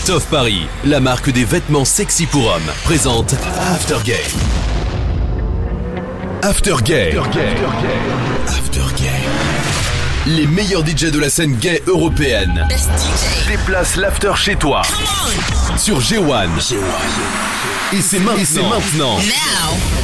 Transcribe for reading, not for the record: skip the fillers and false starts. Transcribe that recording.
Love Paris, la marque des vêtements sexy pour hommes, présente After Gay. After Gay. Les meilleurs DJ de la scène gay européenne déplacent l'after chez toi sur G1. Et c'est maintenant.